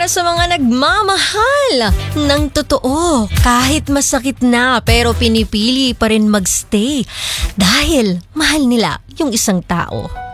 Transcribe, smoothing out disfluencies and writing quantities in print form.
para sa mga nagmamahal ng totoo. Kahit masakit na pero pinipili pa rin magstay dahil mahal nila yung isang tao.